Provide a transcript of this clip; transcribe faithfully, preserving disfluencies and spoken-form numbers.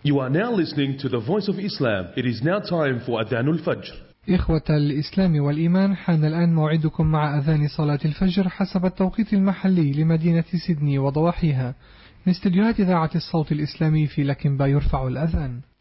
You are now listening to the Voice of Islam. It is now time for Adhan al-Fajr. إخوة الإسلام والإيمان، حان الآن موعدكم مع أذان صلاة الفجر حسب التوقيت المحلي لمدينة سيدني وضواحيها من استديوهات إذاعة الصوت الإسلامي في لكنبا. يرفع الأذان.